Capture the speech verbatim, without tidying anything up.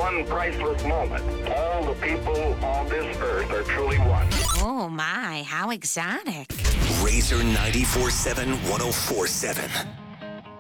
one priceless moment. All the people on this earth are truly one. Oh, my, how exotic. Razor ninety-four seven, one oh four seven.